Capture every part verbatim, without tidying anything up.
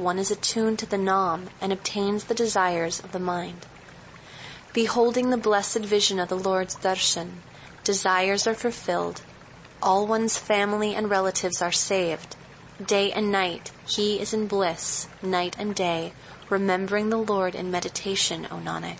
one is attuned to the Nam and obtains the desires of the mind. Beholding the blessed vision of the Lord's darshan, desires are fulfilled. All one's family and relatives are saved. Day and night, he is in bliss, night and day, remembering the Lord in meditation, O Nanak.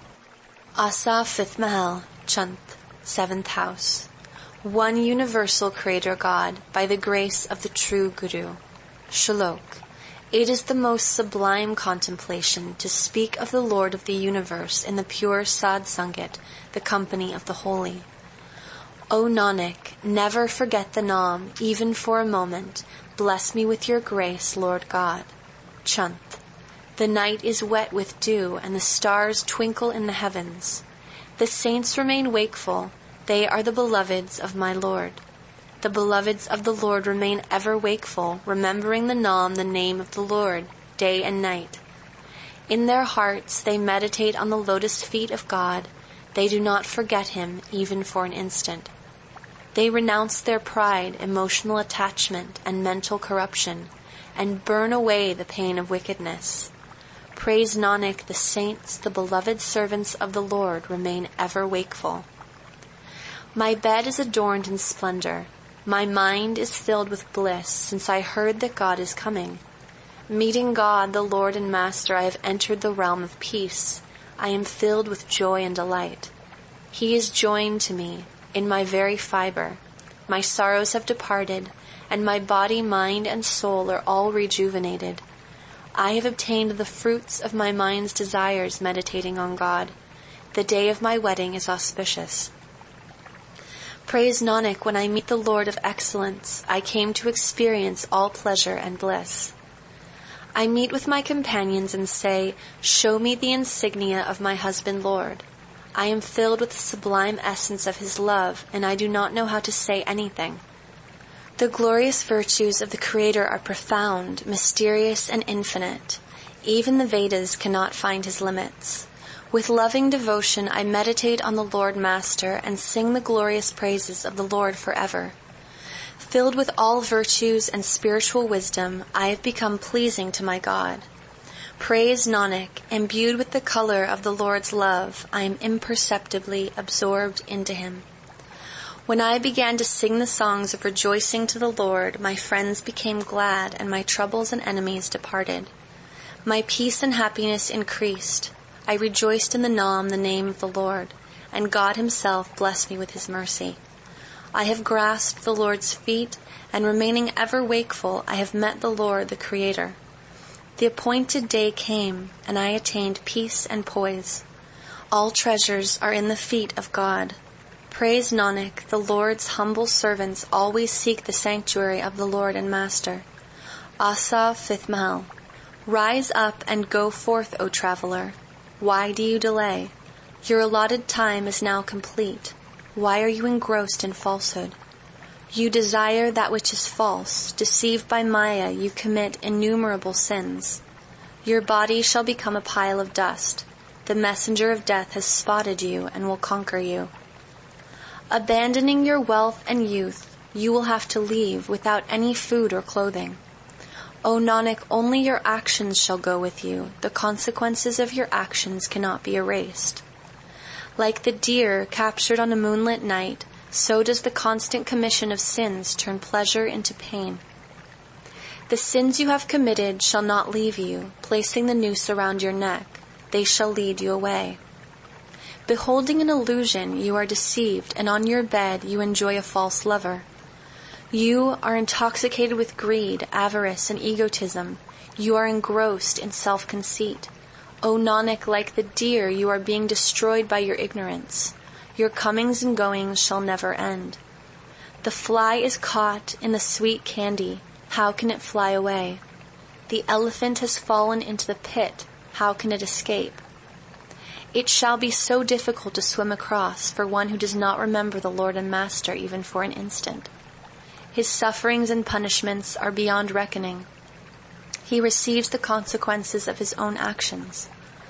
Asa, fifth Mahal, Chant, seventh house. One universal Creator God, by the grace of the true Guru. Shalok. It is the most sublime contemplation to speak of the Lord of the universe in the pure Sad Sangat, the company of the holy. O Nanak, never forget the Nam, even for a moment. Bless me with your grace, Lord God. Chant. The night is wet with dew, and the stars twinkle in the heavens. The saints remain wakeful. They are the beloveds of my Lord. The beloveds of the Lord remain ever wakeful, remembering the Nam, the name of the Lord, day and night. In their hearts they meditate on the lotus feet of God. They do not forget Him even for an instant. They renounce their pride, emotional attachment, and mental corruption, and burn away the pain of wickedness. Praise Nanak, the saints, the beloved servants of the Lord, remain ever wakeful. My bed is adorned in splendor. My mind is filled with bliss, since I heard that God is coming. Meeting God, the Lord and Master, I have entered the realm of peace. I am filled with joy and delight. He is joined to me in my very fiber. My sorrows have departed, and my body, mind, and soul are all rejuvenated. I have obtained the fruits of my mind's desires meditating on God. The day of my wedding is auspicious. Praise Nanak, when I meet the Lord of excellence, I came to experience all pleasure and bliss. I meet with my companions and say, show me the insignia of my husband Lord. I am filled with the sublime essence of his love, and I do not know how to say anything. The glorious virtues of the Creator are profound, mysterious, and infinite. Even the Vedas cannot find his limits. With loving devotion, I meditate on the Lord Master and sing the glorious praises of the Lord forever. Filled with all virtues and spiritual wisdom, I have become pleasing to my God. Praise Nanak, imbued with the color of the Lord's love, I am imperceptibly absorbed into Him. When I began to sing the songs of rejoicing to the Lord, my friends became glad and my troubles and enemies departed. My peace and happiness increased. I rejoiced in the Nam, the name of the Lord, and God Himself blessed me with His mercy. I have grasped the Lord's feet, and remaining ever wakeful, I have met the Lord, the Creator. The appointed day came, and I attained peace and poise. All treasures are in the feet of God. Praise Nanak, the Lord's humble servants always seek the sanctuary of the Lord and Master. Asa, fifth Mahal. Rise up and go forth, O traveler. Why do you delay? Your allotted time is now complete. Why are you engrossed in falsehood? You desire that which is false. Deceived by Maya, you commit innumerable sins. Your body shall become a pile of dust. The messenger of death has spotted you and will conquer you. Abandoning your wealth and youth, you will have to leave without any food or clothing. O Nanak, only your actions shall go with you. The consequences of your actions cannot be erased. Like the deer captured on a moonlit night, so does the constant commission of sins turn pleasure into pain. The sins you have committed shall not leave you, placing the noose around your neck. They shall lead you away. Beholding an illusion, you are deceived, and on your bed you enjoy a false lover. You are intoxicated with greed, avarice, and egotism. You are engrossed in self-conceit. O Nanak, like the deer, you are being destroyed by your ignorance. Your comings and goings shall never end. The fly is caught in the sweet candy. How can it fly away? The elephant has fallen into the pit. How can it escape? It shall be so difficult to swim across for one who does not remember the Lord and Master even for an instant. His sufferings and punishments are beyond reckoning. He receives the consequences of his own actions.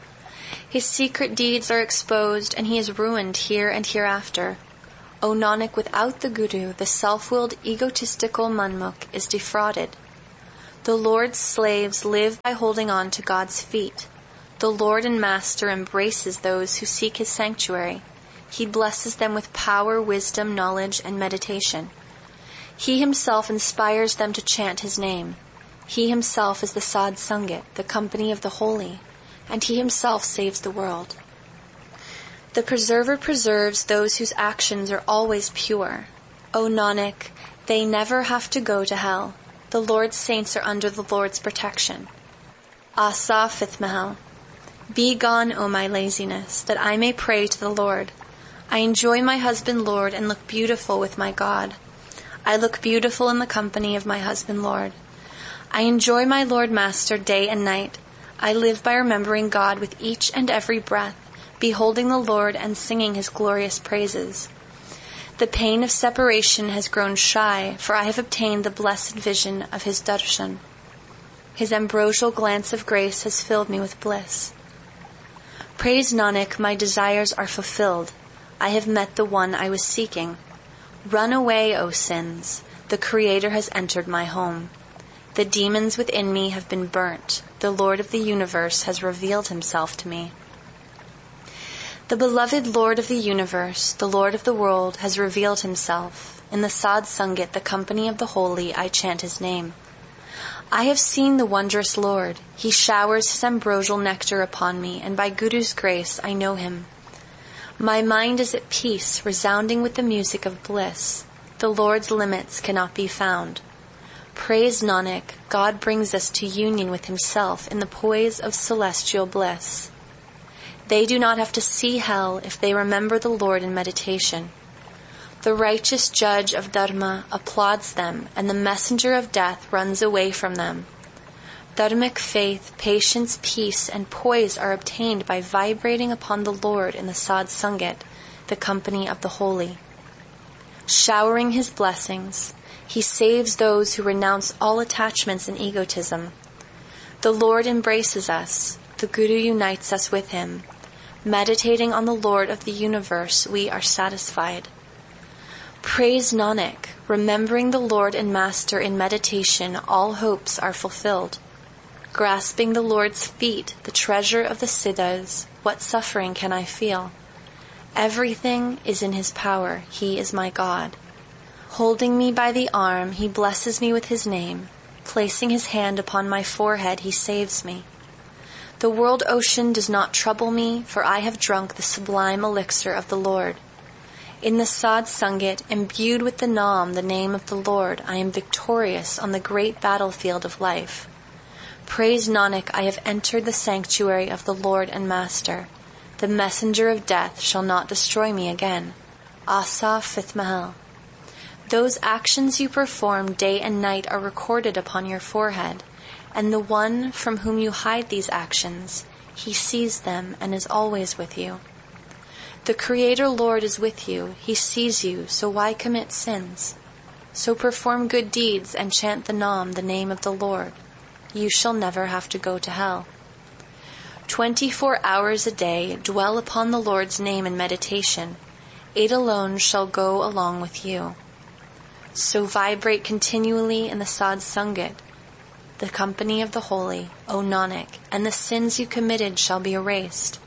His secret deeds are exposed, and he is ruined here and hereafter. O Nanak, without the Guru, the self-willed, egotistical Manmukh is defrauded. The Lord's slaves live by holding on to God's feet. The Lord and Master embraces those who seek his sanctuary. He blesses them with power, wisdom, knowledge, and meditation. He himself inspires them to chant his name. He himself is the Sad Sangat, the company of the holy, and he himself saves the world. The Preserver preserves those whose actions are always pure. O Nanak, they never have to go to hell. The Lord's saints are under the Lord's protection. Asa Fifth Mahal. Be gone, O my laziness, that I may pray to the Lord. I enjoy my husband Lord and look beautiful with my God. I look beautiful in the company of my husband Lord. I enjoy my Lord Master day and night. I live by remembering God with each and every breath, beholding the Lord and singing his glorious praises. The pain of separation has grown shy, for I have obtained the blessed vision of his darshan. His ambrosial glance of grace has filled me with bliss. Praise Nanak, my desires are fulfilled. I have met the one I was seeking. Run away, O sins. The Creator has entered my home. The demons within me have been burnt. The Lord of the universe has revealed himself to me. The beloved Lord of the universe, the Lord of the world, has revealed himself. In the Sad Sangat, the company of the holy, I chant his name. I have seen the wondrous Lord. He showers his ambrosial nectar upon me, and by Guru's grace I know him. My mind is at peace, resounding with the music of bliss. The Lord's limits cannot be found. Praise Nanak, God brings us to union with himself in the poise of celestial bliss. They do not have to see hell if they remember the Lord in meditation. The righteous judge of Dharma applauds them, and the messenger of death runs away from them. Dharmic faith, patience, peace, and poise are obtained by vibrating upon the Lord in the Sad Sangat, the company of the holy. Showering his blessings, he saves those who renounce all attachments and egotism. The Lord embraces us. The Guru unites us with him. Meditating on the Lord of the universe, we are satisfied. Praise Nanak, remembering the Lord and Master in meditation, all hopes are fulfilled. Grasping the Lord's feet, the treasure of the Siddhas, what suffering can I feel? Everything is in his power, he is my God. Holding me by the arm, he blesses me with his name. Placing his hand upon my forehead, he saves me. The world ocean does not trouble me, for I have drunk the sublime elixir of the Lord. In the Sad Sangat, imbued with the Nam, the name of the Lord, I am victorious on the great battlefield of life. Praise Nanak, I have entered the sanctuary of the Lord and Master. The messenger of death shall not destroy me again. Asa Fifth Mahal. Those actions you perform day and night are recorded upon your forehead, and the one from whom you hide these actions, he sees them and is always with you. The Creator Lord is with you, he sees you, so why commit sins? So perform good deeds and chant the Nam, the name of the Lord. You shall never have to go to hell. Twenty-four hours a day dwell upon the Lord's name in meditation. It alone shall go along with you. So vibrate continually in the Sad Sangat, the company of the holy, O Nanak, and the sins you committed shall be erased.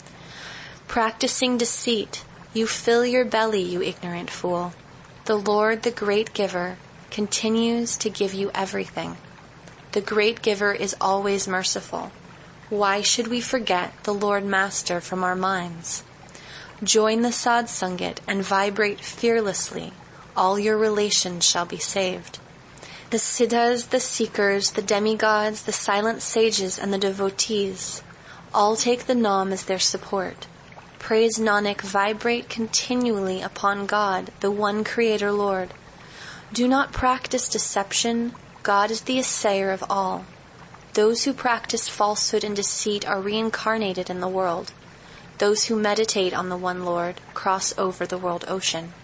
Practicing deceit, you fill your belly, you ignorant fool. The Lord, the great giver, continues to give you everything. The great giver is always merciful. Why should we forget the Lord Master from our minds? Join the Sad Sangat and vibrate fearlessly. All your relations shall be saved. The Siddhas, the seekers, the demigods, the silent sages, and the devotees, all take the Nam as their support. Praise Nanak, vibrate continually upon God, the one Creator Lord. Do not practice deception. God is the assayer of all. Those who practice falsehood and deceit are reincarnated in the world. Those who meditate on the one Lord cross over the world ocean.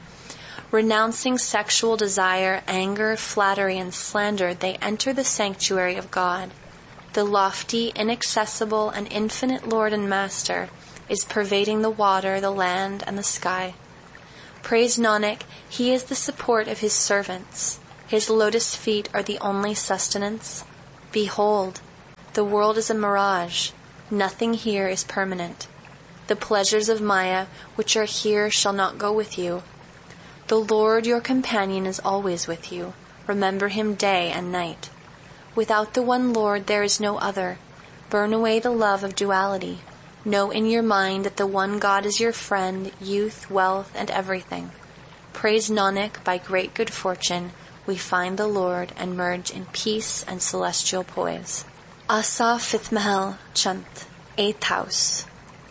Renouncing sexual desire, anger, flattery, and slander, they enter the sanctuary of God. The lofty, inaccessible, and infinite Lord and Master is pervading the water, the land, and the sky. Praise Nanak, he is the support of his servants. His lotus feet are the only sustenance. Behold, the world is a mirage. Nothing here is permanent. The pleasures of Maya which are here shall not go with you. The Lord your companion is always with you. Remember him day and night. Without the one Lord there is no other. Burn away the love of duality. Know in your mind that the one God is your friend, youth, wealth, and everything. Praise Nanak, by great good fortune, we find the Lord and merge in peace and celestial poise. Asa Fifth Mahal Chant, Eighth House.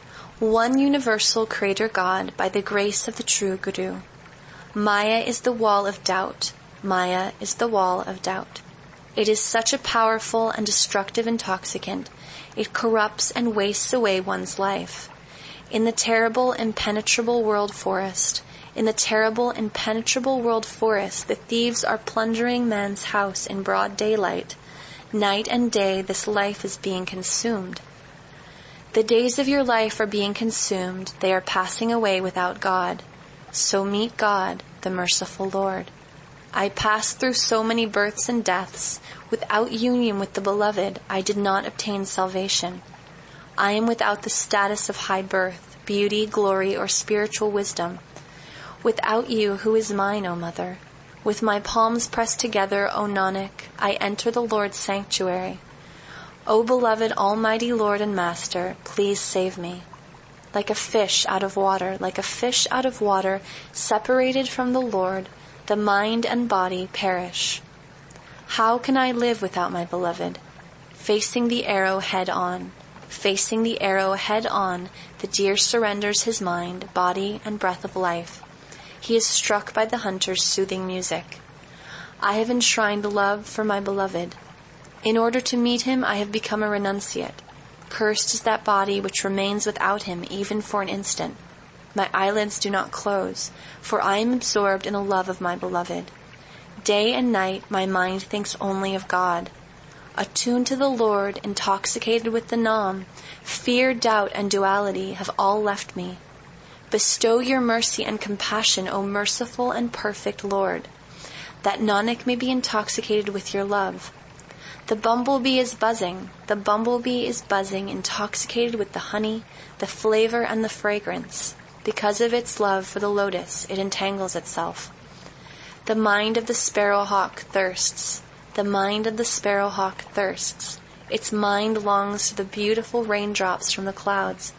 One universal Creator God by the grace of the true Guru. Maya is the wall of doubt. Maya is the wall of doubt. It is such a powerful and destructive intoxicant. It corrupts and wastes away one's life. In the terrible, impenetrable world forest, in the terrible, impenetrable world forest, the thieves are plundering man's house in broad daylight. Night and day this life is being consumed. The days of your life are being consumed. They are passing away without God. So meet God, the merciful Lord. I passed through so many births and deaths. Without union with the Beloved, I did not obtain salvation. I am without the status of high birth, beauty, glory, or spiritual wisdom. Without you, who is mine, O Mother? With my palms pressed together, O Nanak, I enter the Lord's sanctuary. O beloved Almighty Lord and Master, please save me. Like a fish out of water, like a fish out of water, separated from the Lord, the mind and body perish. How can I live without my beloved? Facing the arrow head on, facing the arrow head on, the deer surrenders his mind, body, and breath of life. He is struck by the hunter's soothing music. I have enshrined love for my beloved. In order to meet him, I have become a renunciate. Cursed is that body which remains without him even for an instant. My eyelids do not close, for I am absorbed in the love of my beloved. Day and night my mind thinks only of God. Attuned to the Lord, intoxicated with the Nam, fear, doubt, and duality have all left me. Bestow your mercy and compassion, O merciful and perfect Lord, that Nanak may be intoxicated with your love. The bumblebee is buzzing, the bumblebee is buzzing, intoxicated with the honey, the flavor, and the fragrance. Because of its love for the lotus, it entangles itself. The mind of the sparrowhawk thirsts. The mind of the sparrowhawk thirsts. Its mind longs for the beautiful raindrops from the clouds.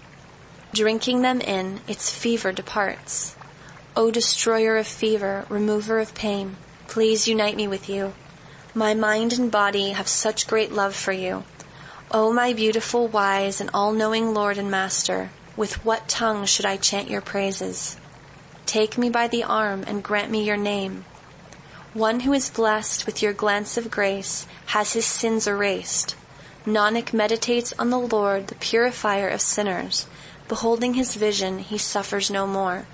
Drinking them in, its fever departs. O destroyer of fever, remover of pain, please unite me with you. My mind and body have such great love for you. O my beautiful, wise, and all-knowing Lord and Master, with what tongue should I chant your praises? Take me by the arm and grant me your name. One who is blessed with your glance of grace has his sins erased. Nanak meditates on the Lord, the purifier of sinners. Beholding his vision, he suffers no more.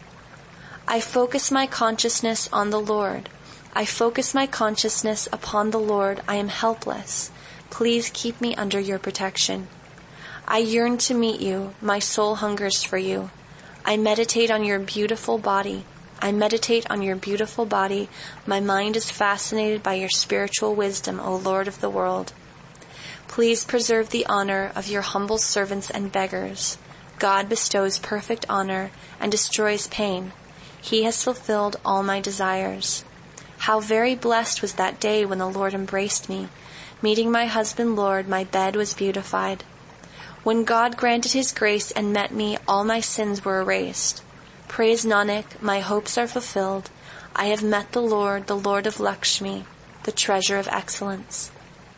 I focus my consciousness on the Lord. I focus my consciousness upon the Lord. I am helpless. Please keep me under your protection. I yearn to meet you. My soul hungers for you. I meditate on your beautiful body. I meditate on your beautiful body. My mind is fascinated by your spiritual wisdom, O Lord of the world. Please preserve the honor of your humble servants and beggars. God bestows perfect honor and destroys pain. He has fulfilled all my desires. How very blessed was that day when the Lord embraced me. Meeting my husband, Lord, my bed was beautified. When God granted his grace and met me, all my sins were erased. Praise Nanak, my hopes are fulfilled. I have met the Lord, the Lord of Lakshmi, the treasure of excellence.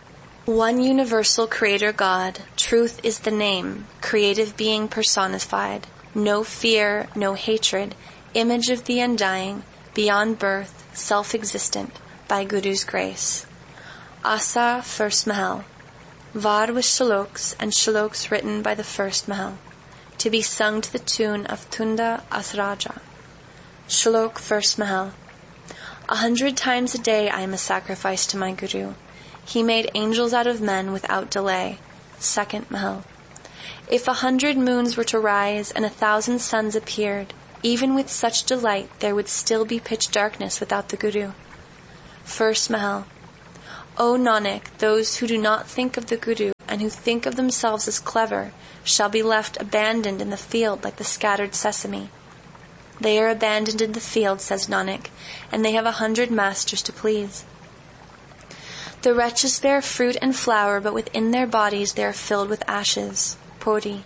One universal Creator God, truth is the name, creative being personified. No fear, no hatred, image of the undying, beyond birth, self-existent, by Guru's grace. Asa, First Mahal. Var with shloks and shloks written by the first Mahal, to be sung to the tune of Tunda Asraja. Shlok First Mahal. A hundred times a day I am a sacrifice to my Guru. He made angels out of men without delay. Second Mahal. If a hundred moons were to rise and a thousand suns appeared, even with such delight there would still be pitch darkness without the Guru. First Mahal. O Nanak, those who do not think of the Guru and who think of themselves as clever shall be left abandoned in the field like the scattered sesame. They are abandoned in the field, says Nanak, and they have a hundred masters to please. The wretches bear fruit and flower, but within their bodies they are filled with ashes. Puri.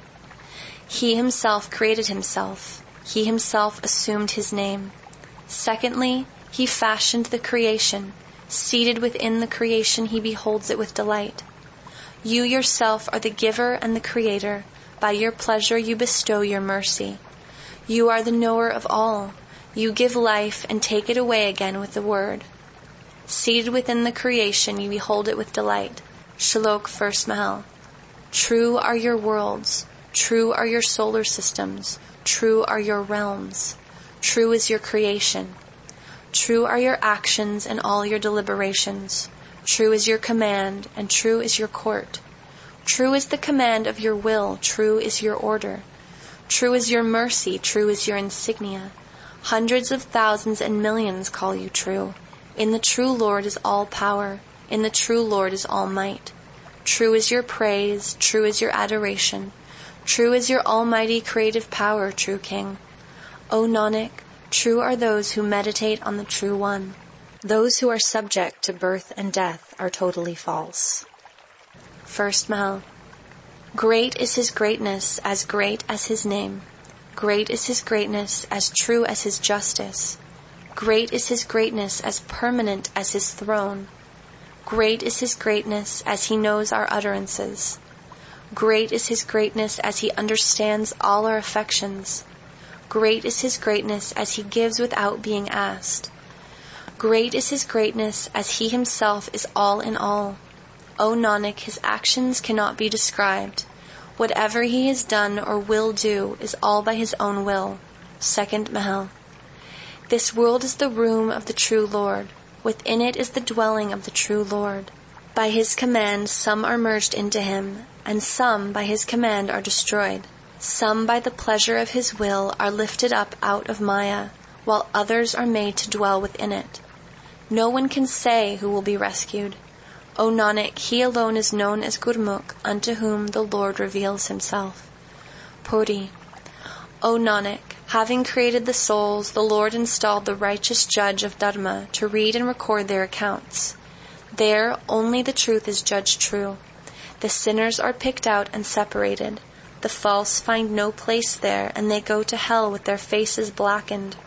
He himself created himself. He himself assumed his name. Secondly, he fashioned the creation. Seated within the creation, he beholds it with delight. You yourself are the giver and the creator. By your pleasure you bestow your mercy. You are the knower of all. You give life and take it away again with the word. Seated within the creation, you behold it with delight. Shlok First Mahal. True are your worlds. True are your solar systems. True are your realms. True is your creation. True are your actions and all your deliberations. True is your command, and true is your court. True is the command of your will. True is your order. True is your mercy. True is your insignia. Hundreds of thousands and millions call you true. In the true Lord is all power. In the true Lord is all might. True is your praise. True is your adoration. True is your almighty creative power, true King. O Nanak, true are those who meditate on the True One. Those who are subject to birth and death are totally false. First Mahal. Great is his greatness, as great as his name. Great is his greatness, as true as his justice. Great is his greatness, as permanent as his throne. Great is his greatness, as he knows our utterances. Great is his greatness, as he understands all our affections. Great is his greatness, as he gives without being asked. Great is his greatness, as he himself is all in all. O Nanak, his actions cannot be described. Whatever he has done or will do is all by his own will. Second Mahal. This world is the room of the true Lord. Within it is the dwelling of the true Lord. By his command some are merged into him, and some by his command are destroyed. Some by the pleasure of his will are lifted up out of Maya, while others are made to dwell within it. No one can say who will be rescued. O Nanak, he alone is known as Gurmukh, unto whom the Lord reveals himself. Puri. O Nanak, having created the souls, the Lord installed the righteous judge of Dharma to read and record their accounts. There only the truth is judged true. The sinners are picked out and separated. The false find no place there, and they go to hell with their faces blackened.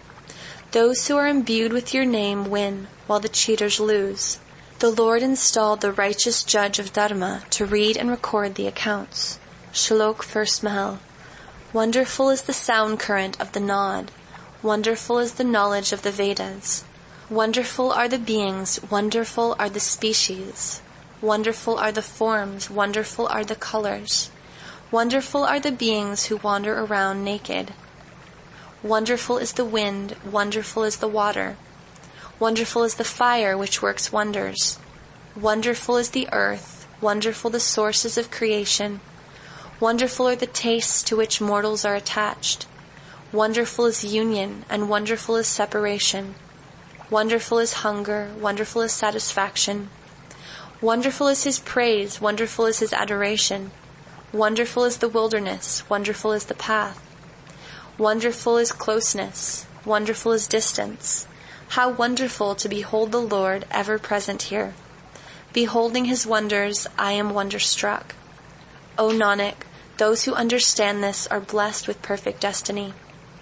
Those who are imbued with your name win, while the cheaters lose. The Lord installed the righteous judge of Dharma to read and record the accounts. Shlok First Mahal. Wonderful is the sound current of the Nod. Wonderful is the knowledge of the Vedas. Wonderful are the beings, wonderful are the species. Wonderful are the forms, wonderful are the colors. Wonderful are the beings who wander around naked. Wonderful is the wind, wonderful is the water. Wonderful is the fire which works wonders. Wonderful is the earth, wonderful the sources of creation. Wonderful are the tastes to which mortals are attached. Wonderful is union, and wonderful is separation. Wonderful is hunger, wonderful is satisfaction. Wonderful is his praise, wonderful is his adoration. Wonderful is the wilderness, wonderful is the path. Wonderful is closeness, wonderful is distance. How wonderful to behold the Lord ever present here. Beholding his wonders, I am wonderstruck. O Nanak, those who understand this are blessed with perfect destiny.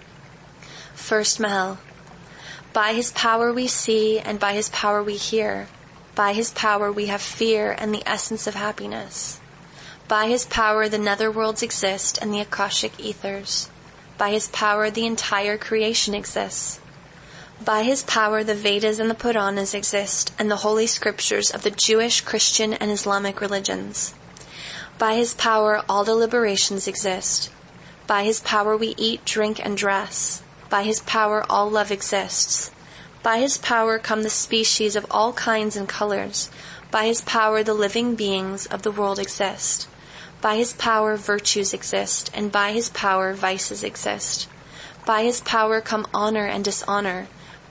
First Mahal. By his power we see, and by his power we hear. By his power we have fear and the essence of happiness. By his power the netherworlds exist and the Akashic ethers. By his power the entire creation exists. By his power the Vedas and the Puranas exist, and the holy scriptures of the Jewish, Christian, and Islamic religions. By his power all deliberations exist. By his power we eat, drink, and dress. By his power all love exists. By his power come the species of all kinds and colors. By his power the living beings of the world exist. By his power virtues exist, and by his power vices exist. By his power come honor and dishonor.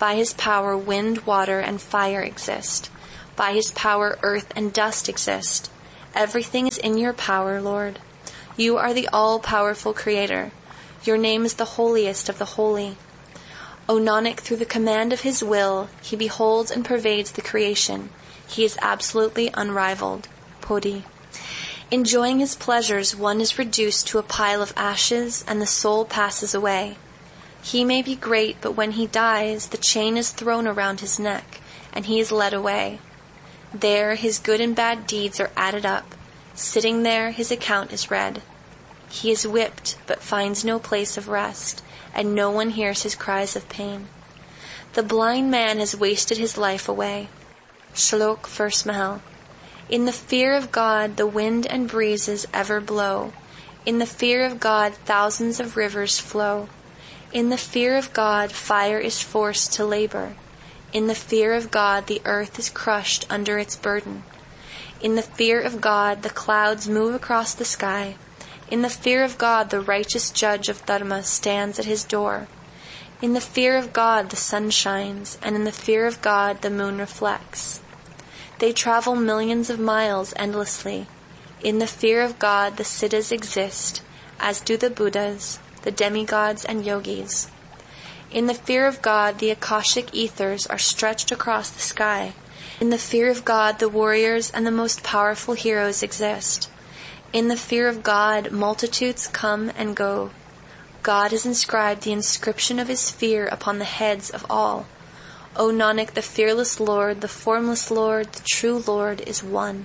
By his power, wind, water, and fire exist. By his power, earth and dust exist. Everything is in your power, Lord. You are the all-powerful Creator. Your name is the holiest of the holy. O Nanak, through the command of his will, he beholds and pervades the creation. He is absolutely unrivaled. Podi. Enjoying his pleasures, one is reduced to a pile of ashes, and the soul passes away. He may be great, but when he dies, the chain is thrown around his neck, and he is led away. There his good and bad deeds are added up. Sitting there, his account is read. He is whipped, but finds no place of rest, and no one hears his cries of pain. The blind man has wasted his life away. Shlok, first Mahal. In the fear of God, the wind and breezes ever blow. In the fear of God, thousands of rivers flow. In the fear of God, fire is forced to labor. In the fear of God, the earth is crushed under its burden. In the fear of God, the clouds move across the sky. In the fear of God, the righteous judge of Dharma stands at his door. In the fear of God, the sun shines, and in the fear of God, the moon reflects. They travel millions of miles endlessly. In the fear of God, the siddhas exist, as do the Buddhas, the demigods and yogis. In the fear of God, the Akashic ethers are stretched across the sky. In the fear of God, the warriors and the most powerful heroes exist. In the fear of God, multitudes come and go. God has inscribed the inscription of his fear upon the heads of all. O Nanak, the fearless Lord, the formless Lord, the true Lord is one.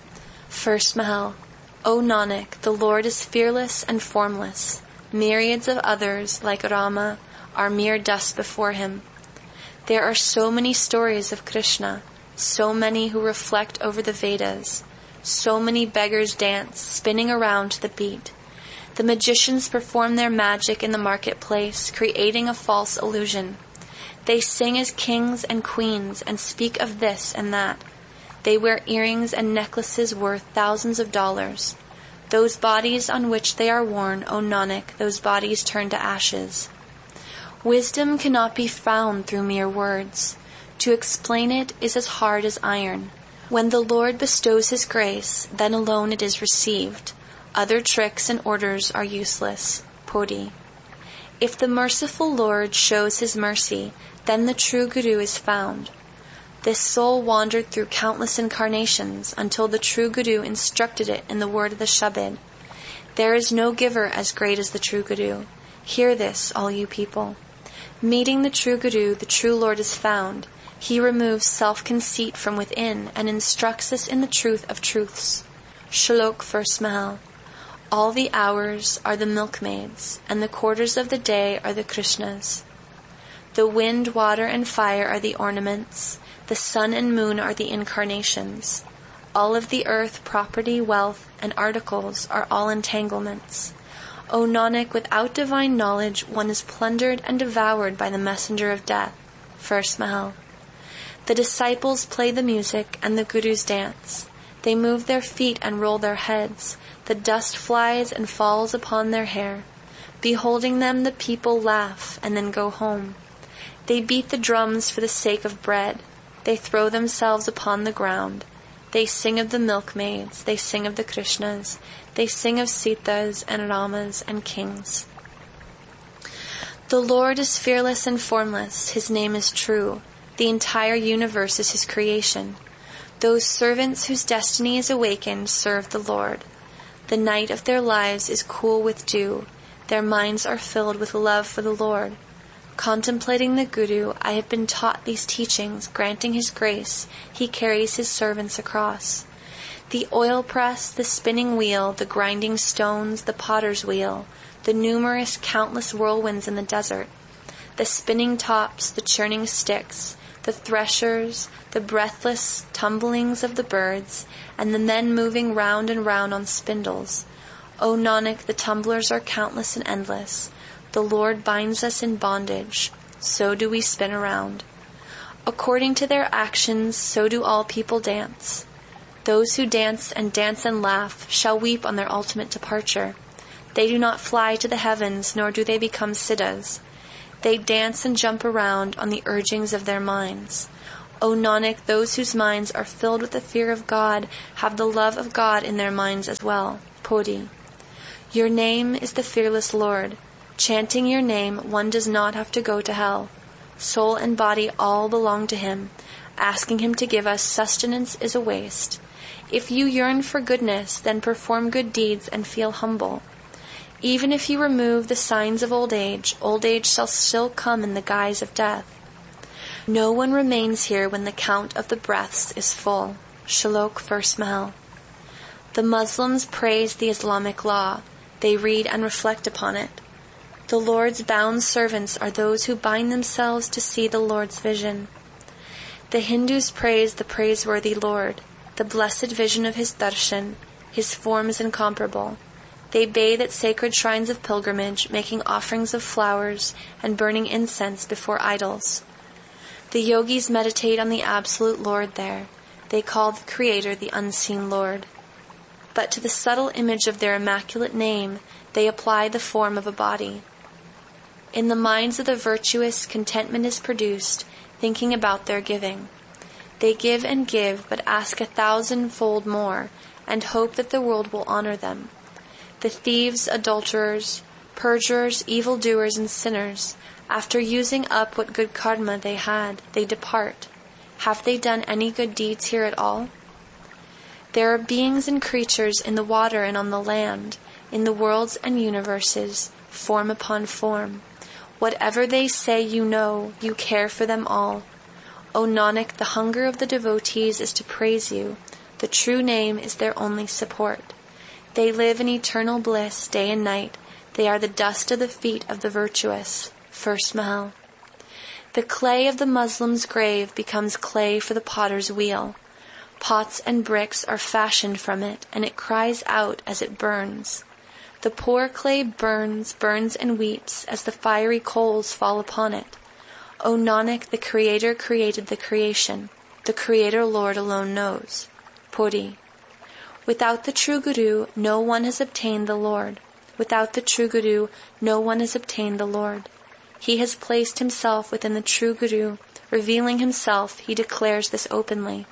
First Mahal. O Nanak, the Lord is fearless and formless. Myriads of others, like Rama, are mere dust before him. There are so many stories of Krishna, so many who reflect over the Vedas, so many beggars dance, spinning around to the beat. The magicians perform their magic in the marketplace, creating a false illusion. They sing as kings and queens and speak of this and that. They wear earrings and necklaces worth thousands of dollars. Those bodies on which they are worn, O Nanak, those bodies turn to ashes. Wisdom cannot be found through mere words. To explain it is as hard as iron. When the Lord bestows his grace, then alone it is received. Other tricks and orders are useless. Podi. If the merciful Lord shows his mercy, then the true Guru is found. This soul wandered through countless incarnations until the true Guru instructed it in the word of the Shabad. There is no giver as great as the true Guru. Hear this, all you people. Meeting the true Guru, the true Lord is found. He removes self-conceit from within and instructs us in the truth of truths. Shlok, first Mahal. All the hours are the milkmaids, and the quarters of the day are the Krishnas. The wind, water, and fire are the ornaments. The sun and moon are the incarnations. All of the earth, property, wealth, and articles are all entanglements. O Nanak, without divine knowledge, one is plundered and devoured by the messenger of death. First Mahal. The disciples play the music and the Gurus dance. They move their feet and roll their heads. The dust flies and falls upon their hair. Beholding them, the people laugh and then go home. They beat the drums for the sake of bread. They throw themselves upon the ground. They sing of the milkmaids. They sing of the Krishnas. They sing of Sitas and Ramas and kings. The Lord is fearless and formless. His name is true. The entire universe is his creation. Those servants whose destiny is awakened serve the Lord. The night of their lives is cool with dew. Their minds are filled with love for the Lord. Contemplating the Guru, I have been taught these teachings. Granting his grace, he carries his servants across. The oil press, the spinning wheel, the grinding stones, the potter's wheel, the numerous countless whirlwinds in the desert, the spinning tops, the churning sticks, the threshers, the breathless tumblings of the birds, and the men moving round and round on spindles. O Nanak, the tumblers are countless and endless. The Lord binds us in bondage, so do we spin around. According to their actions, so do all people dance. Those who dance and dance and laugh shall weep on their ultimate departure. They do not fly to the heavens, nor do they become siddhas. They dance and jump around on the urgings of their minds. O Nanak, those whose minds are filled with the fear of God have the love of God in their minds as well. Puri. Your name is the fearless Lord. Chanting your name, one does not have to go to hell. Soul and body all belong to Him. Asking Him to give us sustenance is a waste. If you yearn for goodness, then perform good deeds and feel humble. Even if you remove the signs of old age, old age shall still come in the guise of death. No one remains here when the count of the breaths is full. Shalok First Mahal. The Muslims praise the Islamic law. They read and reflect upon it. The Lord's bound servants are those who bind themselves to see the Lord's vision. The Hindus praise the praiseworthy Lord. The blessed vision of His darshan, His form is incomparable. They bathe at sacred shrines of pilgrimage, making offerings of flowers and burning incense before idols. The yogis meditate on the absolute Lord there. They call the Creator the unseen Lord. But to the subtle image of their immaculate name, they apply the form of a body. In the minds of the virtuous, contentment is produced, thinking about their giving. They give and give, but ask a thousandfold more, and hope that the world will honor them. The thieves, adulterers, perjurers, evildoers, and sinners, after using up what good karma they had, they depart. Have they done any good deeds here at all? There are beings and creatures in the water and on the land, in the worlds and universes, form upon form. Whatever they say you know, you care for them all. O Nanak, the hunger of the devotees is to praise you. The true name is their only support. They live in eternal bliss day and night. They are the dust of the feet of the virtuous. First Mahal. The clay of the Muslim's grave becomes clay for the potter's wheel. Pots and bricks are fashioned from it, and it cries out as it burns. The poor clay burns, burns and weeps as the fiery coals fall upon it. O Nanak, the Creator created the creation. The Creator Lord alone knows. Puri. Without the true Guru, no one has obtained the Lord. Without the true Guru, no one has obtained the Lord. He has placed himself within the true Guru. Revealing himself, he declares this openly.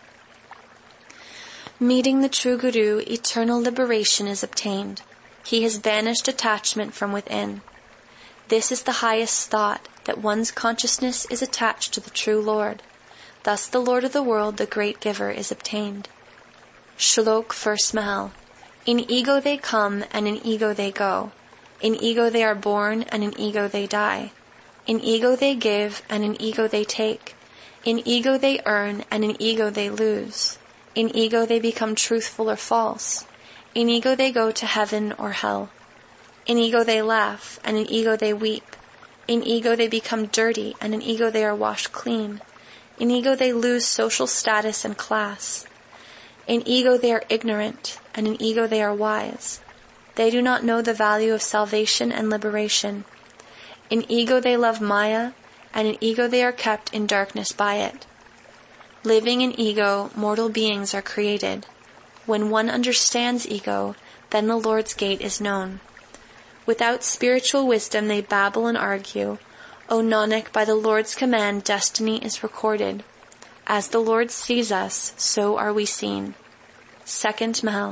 Meeting the true Guru, eternal liberation is obtained. He has banished attachment from within. This is the highest thought, that one's consciousness is attached to the true Lord. Thus the Lord of the world, the great giver, is obtained. Shalok First Mahal. In ego they come, and in ego they go. In ego they are born, and in ego they die. In ego they give, and in ego they take. In ego they earn, and in ego they lose. In ego they become truthful or false. In ego they go to heaven or hell. In ego they laugh, and in ego they weep. In ego they become dirty, and in ego they are washed clean. In ego they lose social status and class. In ego they are ignorant, and in ego they are wise. They do not know the value of salvation and liberation. In ego they love Maya, and in ego they are kept in darkness by it. Living in ego, mortal beings are created. When one understands ego, then the Lord's gate is known. Without spiritual wisdom they babble and argue. O Nanak, by the Lord's command destiny is recorded. As the Lord sees us, so are we seen. Second Mahal.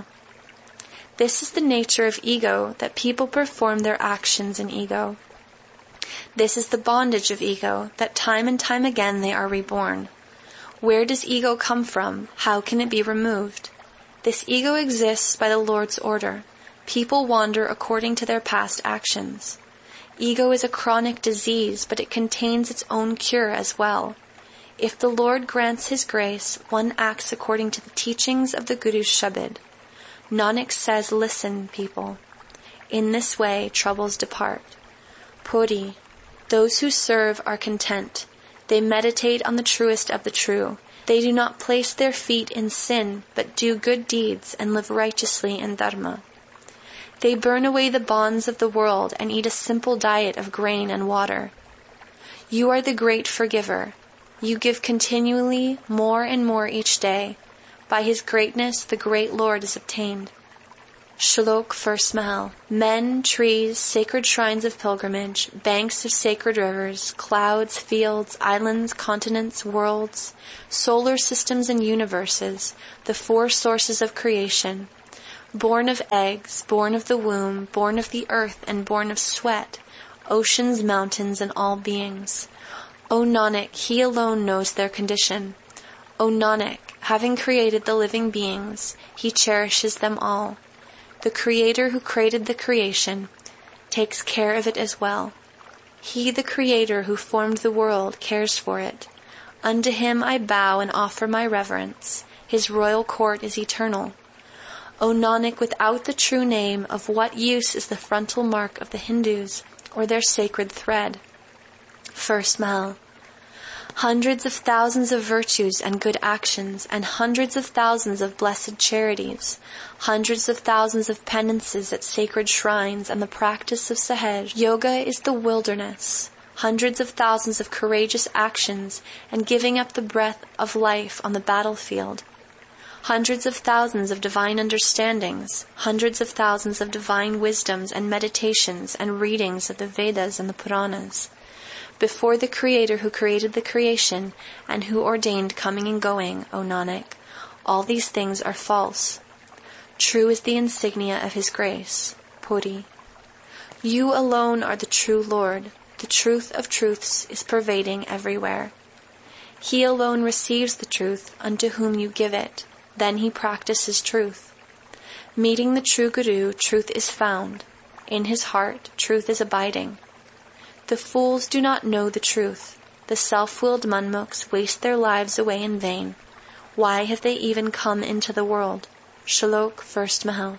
This is the nature of ego, that people perform their actions in ego. This is the bondage of ego, that time and time again they are reborn. Where does ego come from? How can it be removed? This ego exists by the Lord's order. People wander according to their past actions. Ego is a chronic disease, but it contains its own cure as well. If the Lord grants His grace, one acts according to the teachings of the Guru's Shabad. Nanak says, listen, people. In this way, troubles depart. Puri. Those who serve are content. They meditate on the truest of the true. They do not place their feet in sin, but do good deeds and live righteously in dharma. They burn away the bonds of the world and eat a simple diet of grain and water. You are the great forgiver. You give continually, more and more each day. By His greatness, the great Lord is obtained. Shlok First Mahal. Men, trees, sacred shrines of pilgrimage, banks of sacred rivers, clouds, fields, islands, continents, worlds, solar systems and universes, the four sources of creation, born of eggs, born of the womb, born of the earth and born of sweat, oceans, mountains, and all beings. O Nanak, he alone knows their condition. O Nanak, having created the living beings, he cherishes them all. The Creator who created the creation takes care of it as well. He, the Creator who formed the world, cares for it. Unto him I bow and offer my reverence. His royal court is eternal. O Nanak, without the true name, of what use is the frontal mark of the Hindus or their sacred thread? First Mahal. Hundreds of thousands of virtues and good actions, and hundreds of thousands of blessed charities, hundreds of thousands of penances at sacred shrines, and the practice of Sahaj. Yoga is the wilderness. Hundreds of thousands of courageous actions, and giving up the breath of life on the battlefield. Hundreds of thousands of divine understandings, hundreds of thousands of divine wisdoms and meditations and readings of the Vedas and the Puranas. Before the Creator who created the creation and who ordained coming and going, O Nanak, all these things are false. True is the insignia of his grace. Puri. You alone are the true Lord. The truth of truths is pervading everywhere. He alone receives the truth unto whom you give it. Then he practices truth. Meeting the true Guru, truth is found. In his heart, truth is abiding. The fools do not know the truth. The self-willed manmukhs waste their lives away in vain. Why have they even come into the world? Shlok First Mahal.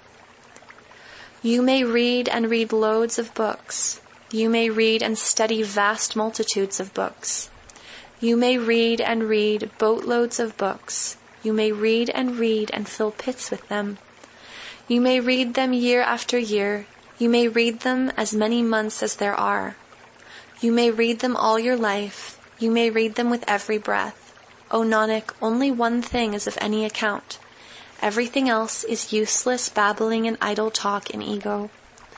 You may read and read loads of books. You may read and study vast multitudes of books. You may read and read boatloads of books. You may read and read and fill pits with them. You may read them year after year. You may read them as many months as there are. You may read them all your life. You may read them with every breath. O Nanak, only one thing is of any account. Everything else is useless babbling and idle talk and ego.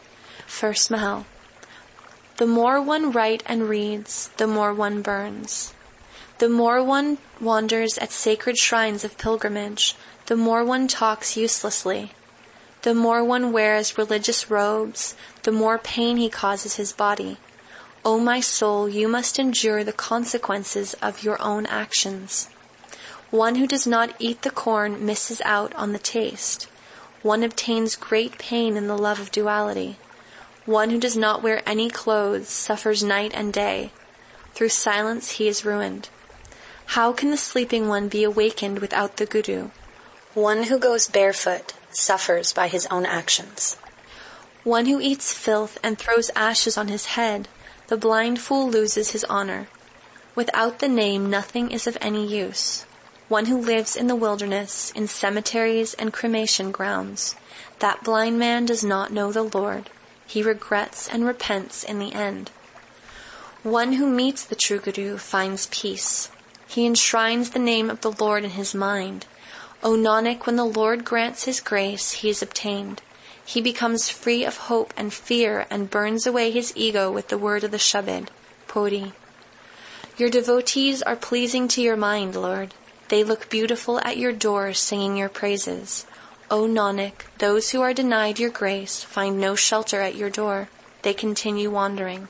First Mahal. The more one writes and reads, the more one burns. The more one wanders at sacred shrines of pilgrimage, the more one talks uselessly. The more one wears religious robes, the more pain he causes his body. O my soul, you must endure the consequences of your own actions. One who does not eat the corn misses out on the taste. One obtains great pain in the love of duality. One who does not wear any clothes suffers night and day. Through silence he is ruined. How can the sleeping one be awakened without the Guru? One who goes barefoot suffers by his own actions. One who eats filth and throws ashes on his head, the blind fool loses his honor. Without the name, nothing is of any use. One who lives in the wilderness, in cemeteries and cremation grounds, that blind man does not know the Lord. He regrets and repents in the end. One who meets the true Guru finds peace. He enshrines the name of the Lord in his mind. O Nanak, when the Lord grants his grace, he is obtained. He becomes free of hope and fear and burns away his ego with the word of the Shabad. Puri. Your devotees are pleasing to your mind, Lord. They look beautiful at your door singing your praises. O Nanak, those who are denied your grace find no shelter at your door. They continue wandering.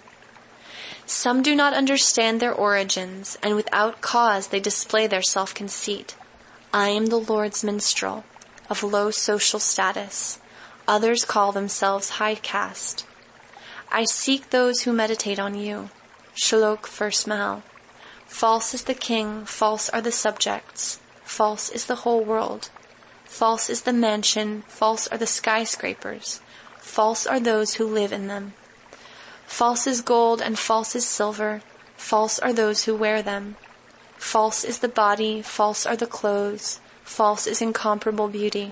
Some do not understand their origins, and without cause they display their self-conceit. I am the Lord's minstrel, of low social status. Others call themselves high caste. I seek those who meditate on you. Shlok First Mahal. False is the king, false are the subjects, false is the whole world. False is the mansion, false are the skyscrapers, false are those who live in them. False is gold and false is silver, false are those who wear them. False is the body, false are the clothes, false is incomparable beauty.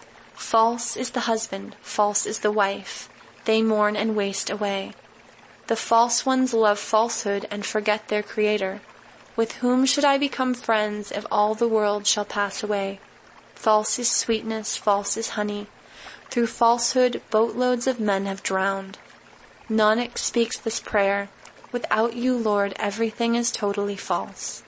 False is the husband, false is the wife, they mourn and waste away. The false ones love falsehood and forget their Creator. With whom should I become friends if all the world shall pass away? False is sweetness, false is honey. Through falsehood, boatloads of men have drowned. Nanak speaks this prayer, without you, Lord, everything is totally false.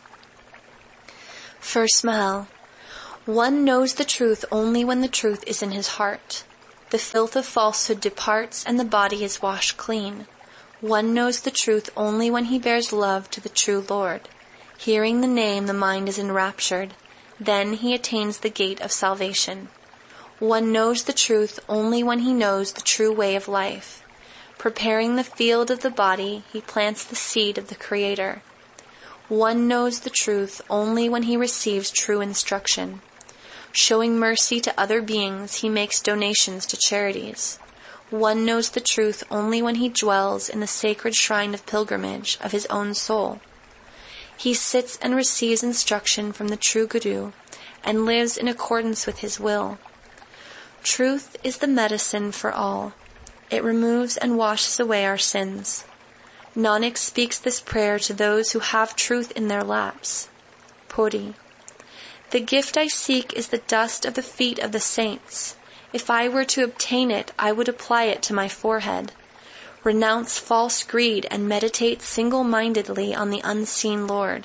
First Mahal. One knows the truth only when the truth is in his heart. The filth of falsehood departs and the body is washed clean. One knows the truth only when he bears love to the true Lord. Hearing the name, the mind is enraptured. Then he attains the gate of salvation. One knows the truth only when he knows the true way of life. Preparing the field of the body, he plants the seed of the Creator. One knows the truth only when he receives true instruction. Showing mercy to other beings, he makes donations to charities. One knows the truth only when he dwells in the sacred shrine of pilgrimage of his own soul. He sits and receives instruction from the true Guru and lives in accordance with his will. Truth is the medicine for all. It removes and washes away our sins. Nanak speaks this prayer to those who have truth in their laps. Puri. The gift I seek is the dust of the feet of the saints. If I were to obtain it, I would apply it to my forehead. Renounce false greed and meditate single-mindedly on the unseen Lord.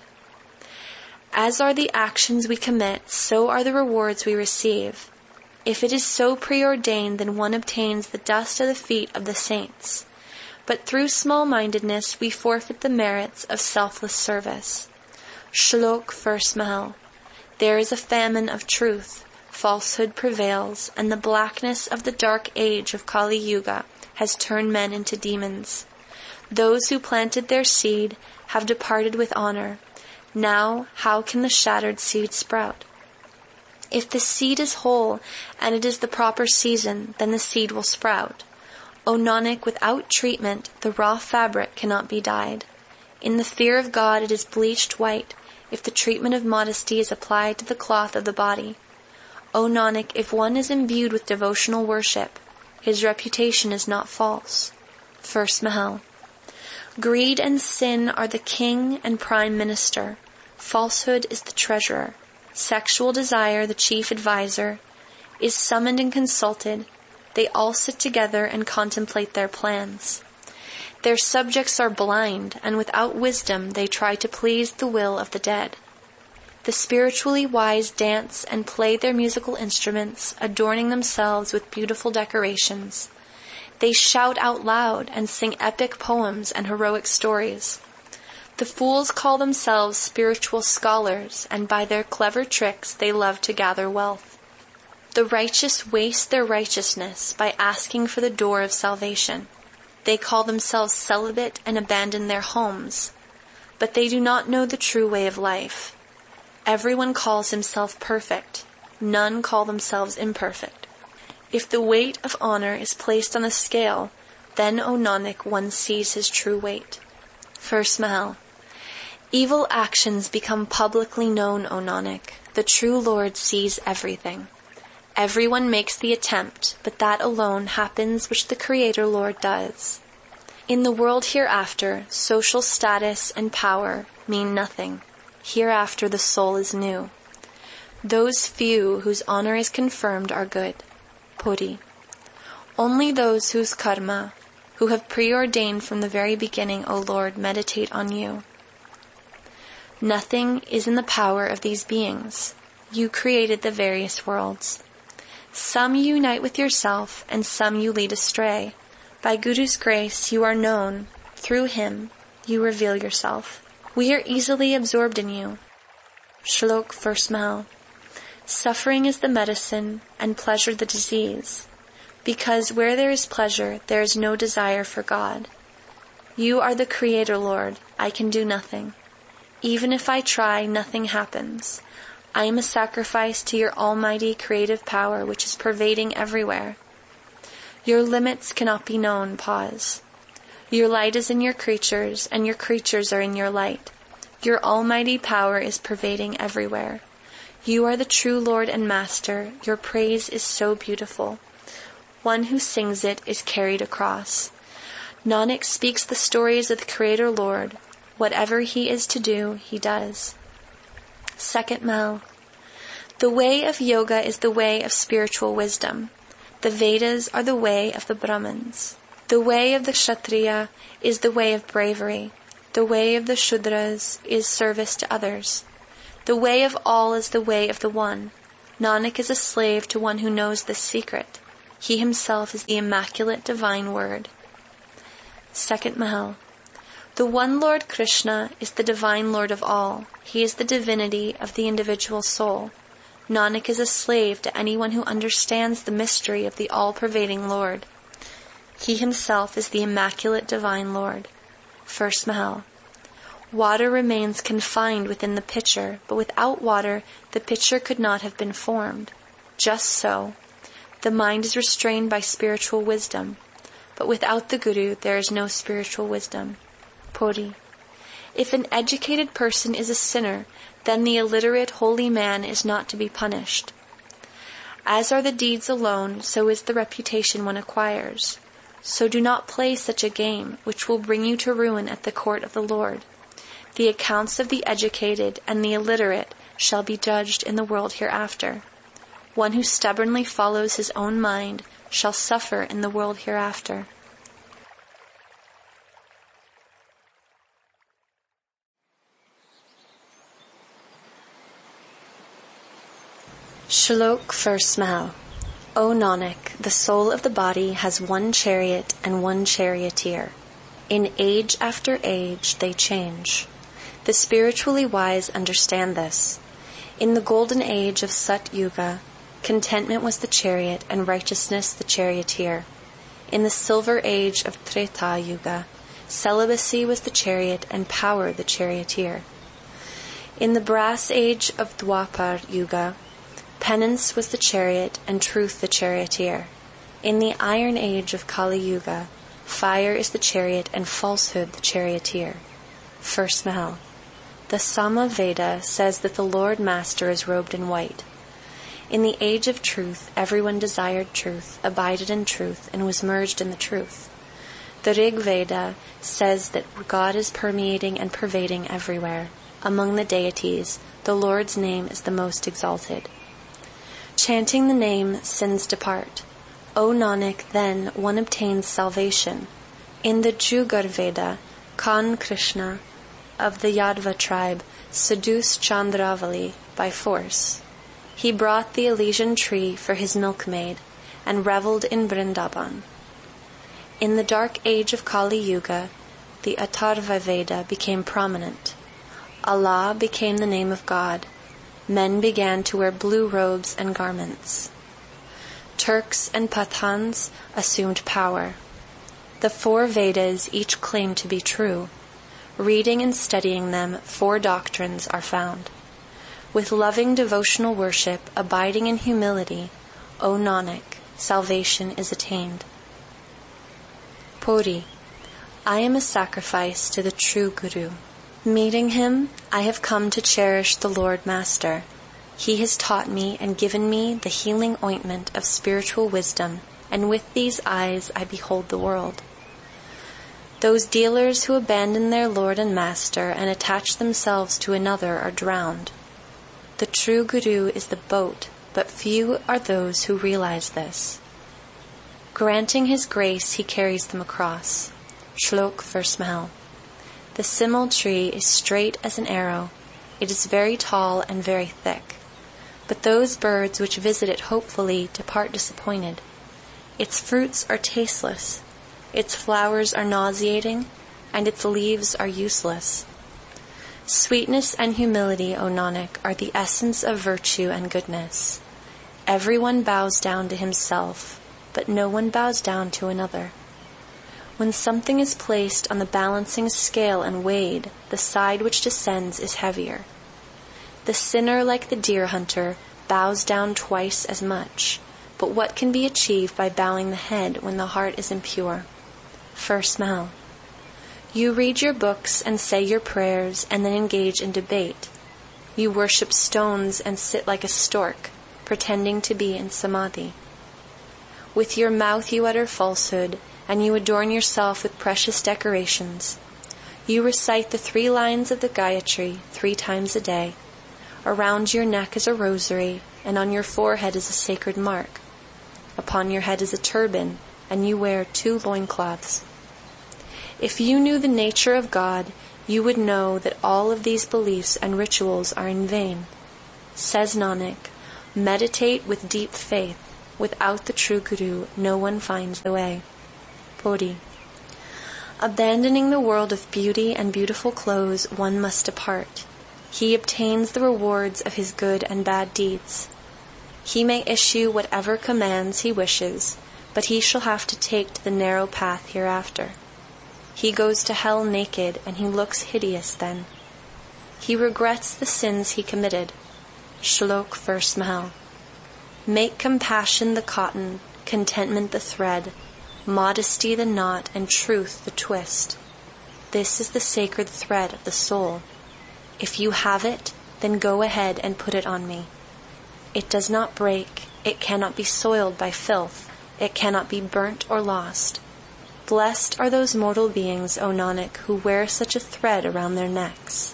As are the actions we commit, so are the rewards we receive. If it is so preordained, then one obtains the dust of the feet of the saints. But through small-mindedness, we forfeit the merits of selfless service. Shlok First Mahal. There is a famine of truth. Falsehood prevails, and the blackness of the dark age of Kali Yuga has turned men into demons. Those who planted their seed have departed with honor. Now, how can the shattered seed sprout? If the seed is whole and it is the proper season, then the seed will sprout. O Nanak, without treatment, the raw fabric cannot be dyed. In the fear of God, it is bleached white, if the treatment of modesty is applied to the cloth of the body. O Nanak, if one is imbued with devotional worship, his reputation is not false. First Mahal. Greed and sin are the king and prime minister. Falsehood is the treasurer. Sexual desire, the chief advisor, is summoned and consulted. They all sit together and contemplate their plans. Their subjects are blind, and without wisdom they try to please the will of the dead. The spiritually wise dance and play their musical instruments, adorning themselves with beautiful decorations. They shout out loud and sing epic poems and heroic stories. The fools call themselves spiritual scholars, and by their clever tricks they love to gather wealth. The righteous waste their righteousness by asking for the door of salvation. They call themselves celibate and abandon their homes, but they do not know the true way of life. Everyone calls himself perfect. None call themselves imperfect. If the weight of honor is placed on a scale, then, O Nanak, one sees his true weight. First Mahal. Evil actions become publicly known, O Nanak. The true Lord sees everything. Everyone makes the attempt, but that alone happens which the Creator Lord does. In the world hereafter, social status and power mean nothing. Hereafter the soul is new. Those few whose honor is confirmed are good. Puri. Only those whose karma, who have preordained from the very beginning, O Lord, meditate on you. Nothing is in the power of these beings. You created the various worlds. Some you unite with yourself, and some you lead astray. By Guru's grace you are known. Through him you reveal yourself. We are easily absorbed in you. Shlok First Mahal. Suffering is the medicine, and pleasure the disease. Because where there is pleasure, there is no desire for God. You are the Creator, Lord. I can do nothing. Even if I try, nothing happens. I am a sacrifice to your almighty creative power, which is pervading everywhere. Your limits cannot be known. Pause. Your light is in your creatures, and your creatures are in your light. Your almighty power is pervading everywhere. You are the true Lord and Master. Your praise is so beautiful. One who sings it is carried across. Nanak speaks the stories of the Creator Lord. Whatever he is to do, he does. Second Mahal. The way of yoga is the way of spiritual wisdom. The Vedas are the way of the Brahmins. The way of the Kshatriya is the way of bravery. The way of the Shudras is service to others. The way of all is the way of the One. Nanak is a slave to one who knows this secret. He himself is the immaculate divine word. Second Mahal. The one Lord Krishna is the divine Lord of all. He is the divinity of the individual soul. Nanak is a slave to anyone who understands the mystery of the all-pervading Lord. He himself is the immaculate divine Lord. First Mahal. Water remains confined within the pitcher, but without water the pitcher could not have been formed. Just so, the mind is restrained by spiritual wisdom, but without the Guru there is no spiritual wisdom. Puri. If an educated person is a sinner, then the illiterate holy man is not to be punished. As are the deeds alone, so is the reputation one acquires. So do not play such a game, which will bring you to ruin at the court of the Lord. The accounts of the educated and the illiterate shall be judged in the world hereafter. One who stubbornly follows his own mind shall suffer in the world hereafter. Shlok First Mahal. O Nanak, the soul of the body has one chariot and one charioteer. In age after age they change. The spiritually wise understand this. In the golden age of Sat Yuga, contentment was the chariot and righteousness the charioteer. In the silver age of Treta Yuga, celibacy was the chariot and power the charioteer. In the brass age of Dwapar Yuga, penance was the chariot and truth the charioteer. In the iron age of Kali Yuga, fire is the chariot and falsehood the charioteer. First Mahal. The Sama Veda says that the Lord Master is robed in white. In the age of truth, everyone desired truth, abided in truth, and was merged in the truth. The Rig Veda says that God is permeating and pervading everywhere. Among the deities, the Lord's name is the most exalted. Chanting the name, sins depart. O Nanak, then one obtains salvation. In the Jugar Veda, Khan Krishna of the Yadva tribe seduced Chandravali by force. He brought the Elysian tree for his milkmaid and reveled in Vrindavan. In the dark age of Kali Yuga, the Atharva Veda became prominent. Allah became the name of God. Men began to wear blue robes and garments. Turks and Pathans assumed power. The four Vedas each claim to be true. Reading and studying them, four doctrines are found. With loving devotional worship, abiding in humility, O Nanak, salvation is attained. Puri. I am a sacrifice to the true Guru. Meeting him, I have come to cherish the Lord Master. He has taught me and given me the healing ointment of spiritual wisdom, and with these eyes I behold the world. Those dealers who abandon their Lord and Master and attach themselves to another are drowned. The true Guru is the boat, but few are those who realize this. Granting his grace, he carries them across. Shlok First Mahal. The simul tree is straight as an arrow. It is very tall and very thick. But those birds which visit it hopefully depart disappointed. Its fruits are tasteless. Its flowers are nauseating, and its leaves are useless. Sweetness and humility, O Nanak, are the essence of virtue and goodness. Everyone bows down to himself, but no one bows down to another. When something is placed on the balancing scale and weighed, the side which descends is heavier. The sinner, like the deer hunter, bows down twice as much. But what can be achieved by bowing the head when the heart is impure? First Mahal. You read your books and say your prayers and then engage in debate. You worship stones and sit like a stork, pretending to be in samadhi. With your mouth you utter falsehood, and you adorn yourself with precious decorations. You recite the three lines of the Gayatri three times a day. Around your neck is a rosary, and on your forehead is a sacred mark. Upon your head is a turban, and you wear two loincloths. If you knew the nature of God, you would know that all of these beliefs and rituals are in vain. Says Nanak, meditate with deep faith. Without the true Guru, no one finds the way. Puri. Abandoning the world of beauty and beautiful clothes, one must depart. He obtains the rewards of his good and bad deeds. He may issue whatever commands he wishes, but he shall have to take to the narrow path hereafter. He goes to hell naked, and he looks hideous then. He regrets the sins he committed. Shlok first Mahal. Make compassion the cotton, contentment the thread, modesty the knot, and truth the twist. This is the sacred thread of the soul. If you have it, then go ahead and put it on me. It does not break, it cannot be soiled by filth, it cannot be burnt or lost. Blessed are those mortal beings, O Nanak, who wear such a thread around their necks.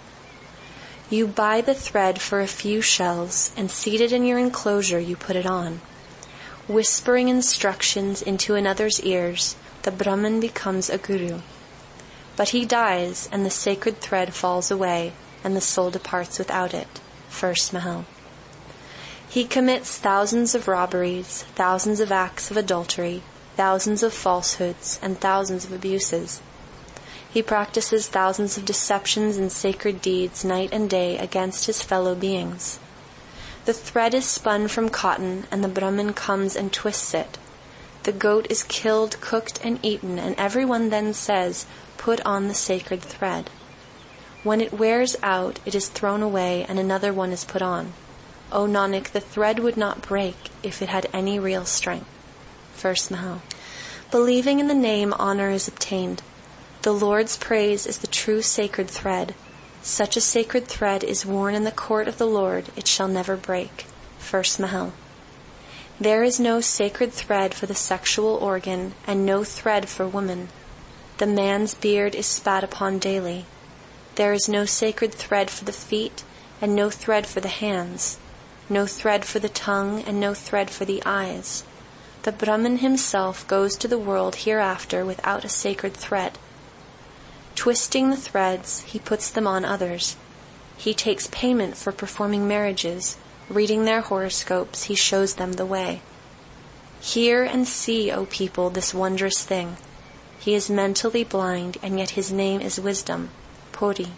You buy the thread for a few shells, and seated in your enclosure you put it on. Whispering instructions into another's ears, the Brahman becomes a guru. But he dies, and the sacred thread falls away, and the soul departs without it. First Mahal. He commits thousands of robberies, thousands of acts of adultery, thousands of falsehoods, and thousands of abuses. He practices thousands of deceptions and sacred deeds night and day against his fellow beings. The thread is spun from cotton, and the Brahman comes and twists it. The goat is killed, cooked, and eaten, and everyone then says, "Put on the sacred thread." When it wears out, it is thrown away, and another one is put on. O Nanak, the thread would not break if it had any real strength. First Mahal. Believing in the name, honor is obtained. The Lord's praise is the true sacred thread. Such a sacred thread is worn in the court of the Lord, it shall never break. First Mahal. There is no sacred thread for the sexual organ, and no thread for woman. The man's beard is spat upon daily. There is no sacred thread for the feet, and no thread for the hands. No thread for the tongue, and no thread for the eyes. The Brahman himself goes to the world hereafter without a sacred thread. Twisting the threads, he puts them on others. He takes payment for performing marriages. Reading their horoscopes, he shows them the way. Hear and see, O people, this wondrous thing. He is mentally blind, and yet his name is wisdom. Puri.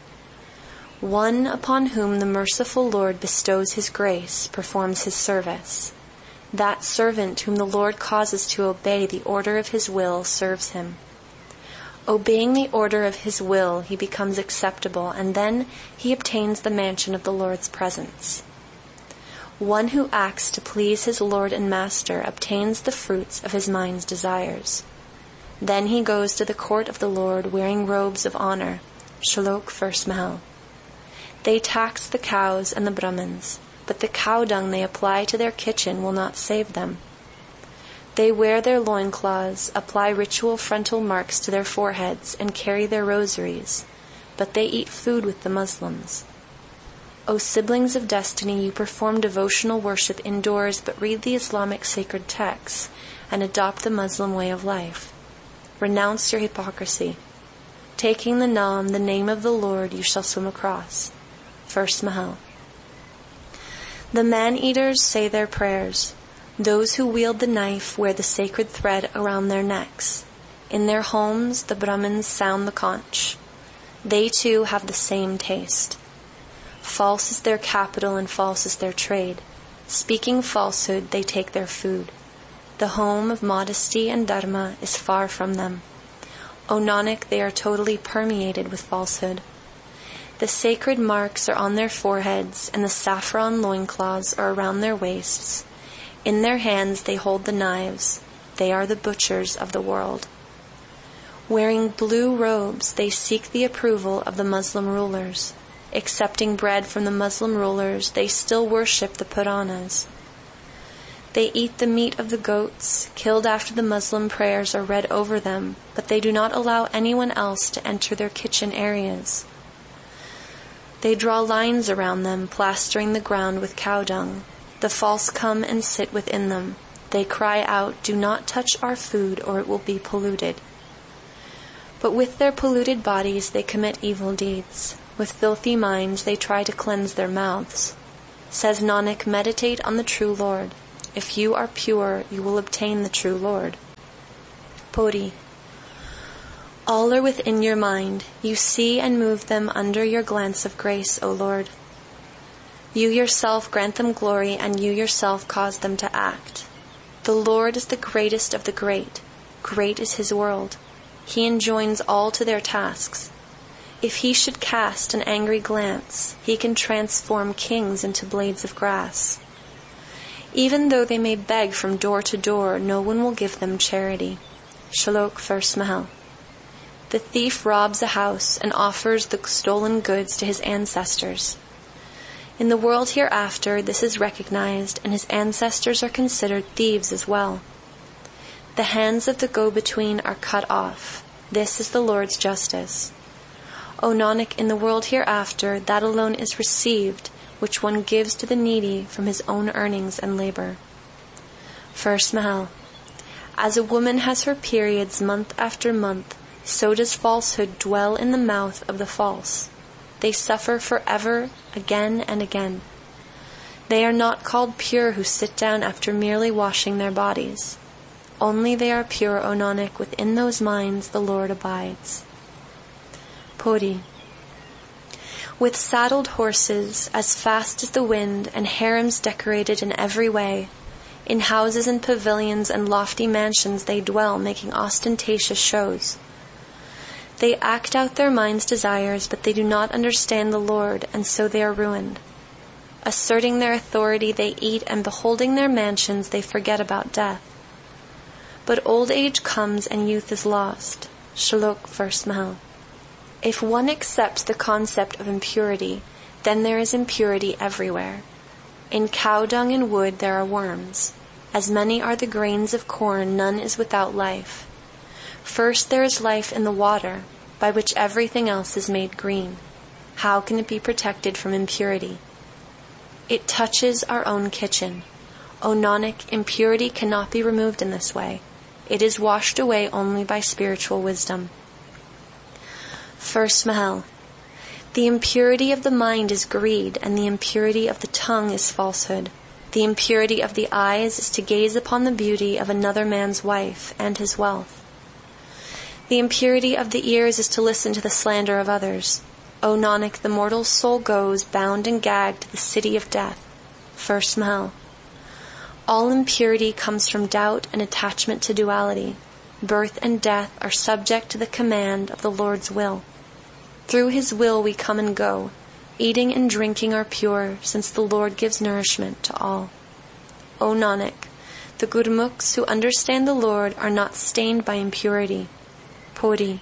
One upon whom the merciful Lord bestows his grace performs his service. That servant whom the Lord causes to obey the order of his will serves him. Obeying the order of his will, he becomes acceptable, and then he obtains the mansion of the Lord's presence. One who acts to please his Lord and Master obtains the fruits of his mind's desires. Then he goes to the court of the Lord wearing robes of honor. Shlok First Mahal. They tax the cows and the Brahmins, but the cow dung they apply to their kitchen will not save them. They wear their loincloths, apply ritual frontal marks to their foreheads, and carry their rosaries, but they eat food with the Muslims. O siblings of destiny, you perform devotional worship indoors, but read the Islamic sacred texts and adopt the Muslim way of life. Renounce your hypocrisy. Taking the Naam, the name of the Lord, you shall swim across. First Mahal. The man-eaters say their prayers. Those who wield the knife wear the sacred thread around their necks. In their homes, the Brahmins sound the conch. They too have the same taste. False is their capital and false is their trade. Speaking falsehood, they take their food. The home of modesty and dharma is far from them. O Nanak, they are totally permeated with falsehood. The sacred marks are on their foreheads, and the saffron loincloths are around their waists. In their hands they hold the knives. They are the butchers of the world. Wearing blue robes, they seek the approval of the Muslim rulers. Accepting bread from the Muslim rulers, they still worship the Puranas. They eat the meat of the goats, killed after the Muslim prayers are read over them, but they do not allow anyone else to enter their kitchen areas. They draw lines around them, plastering the ground with cow dung. The false come and sit within them. They cry out, "Do not touch our food, or it will be polluted." But with their polluted bodies they commit evil deeds. With filthy minds they try to cleanse their mouths. Says Nanak, meditate on the true Lord. If you are pure, you will obtain the true Lord. Puri. All are within your mind. You see and move them under your glance of grace, O Lord. You yourself grant them glory, and you yourself cause them to act. The Lord is the greatest of the great. Great is his world. He enjoins all to their tasks. If he should cast an angry glance, he can transform kings into blades of grass. Even though they may beg from door to door, no one will give them charity. Shlok first Mahal. The thief robs a house and offers the stolen goods to his ancestors. In the world hereafter, this is recognized, and his ancestors are considered thieves as well. The hands of the go-between are cut off. This is the Lord's justice. O Nanak, in the world hereafter, that alone is received which one gives to the needy from his own earnings and labor. First Mahal. As a woman has her periods month after month, so does falsehood dwell in the mouth of the false. They suffer forever, again and again. They are not called pure who sit down after merely washing their bodies. Only they are pure, O Nanak, within those minds the Lord abides. Puri. With saddled horses, as fast as the wind, and harems decorated in every way, in houses and pavilions and lofty mansions they dwell, making ostentatious shows. They act out their mind's desires, but they do not understand the Lord, and so they are ruined. Asserting their authority they eat, and beholding their mansions they forget about death. But old age comes and youth is lost. Shlok first Mahal. If one accepts the concept of impurity, then there is impurity everywhere. In cow dung and wood there are worms. As many are the grains of corn, none is without life. First there is life in the water, by which everything else is made green. How can it be protected from impurity? It touches our own kitchen. O Nanak, impurity cannot be removed in this way. It is washed away only by spiritual wisdom. First Mahal. The impurity of the mind is greed, and the impurity of the tongue is falsehood. The impurity of the eyes is to gaze upon the beauty of another man's wife and his wealth. The impurity of the ears is to listen to the slander of others. O Nanak, the mortal soul goes, bound and gagged, to the city of death. First Mahal. All impurity comes from doubt and attachment to duality. Birth and death are subject to the command of the Lord's will. Through his will we come and go. Eating and drinking are pure, since the Lord gives nourishment to all. O Nanak, the Gurmukhs who understand the Lord are not stained by impurity. Puri.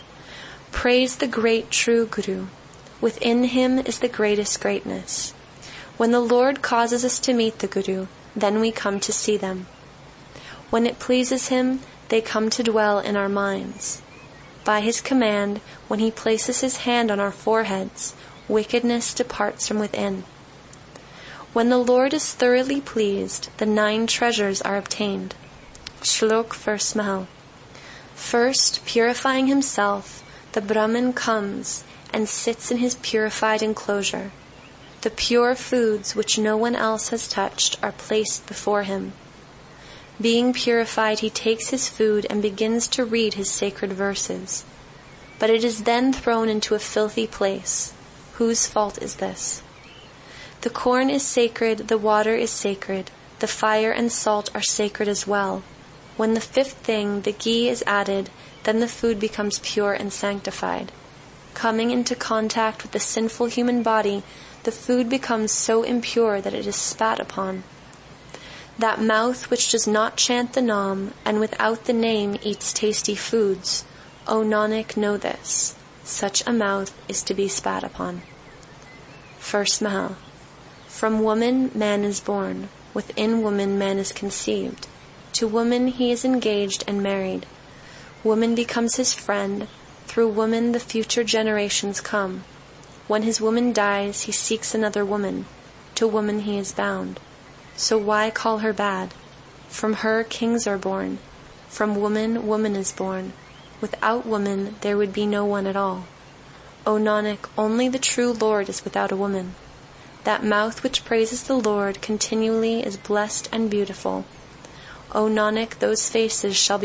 Praise the great true Guru. Within him is the greatest greatness. When the Lord causes us to meet the Guru, then we come to see them. When it pleases him, they come to dwell in our minds. By his command, when he places his hand on our foreheads, wickedness departs from within. When the Lord is thoroughly pleased, the nine treasures are obtained. Shlok first Mahal. First, purifying himself, the Brahman comes and sits in his purified enclosure. The pure foods which no one else has touched are placed before him. Being purified, he takes his food and begins to read his sacred verses. But it is then thrown into a filthy place. Whose fault is this? The corn is sacred, the water is sacred, the fire and salt are sacred as well. When the fifth thing, the ghee, is added, then the food becomes pure and sanctified. Coming into contact with the sinful human body, the food becomes so impure that it is spat upon. That mouth which does not chant the Nam, and without the name eats tasty foods, O Nanak, know this. Such a mouth is to be spat upon. First Mahal. From woman man is born, within woman man is conceived. To woman he is engaged and married. Woman becomes his friend. Through woman the future generations come. When his woman dies, he seeks another woman. To woman he is bound. So why call her bad? From her kings are born. From woman, woman is born. Without woman there would be no one at all. O Nanak, only the true Lord is without a woman. That mouth which praises the Lord continually is blessed and beautiful. O Nanak, those faces shall be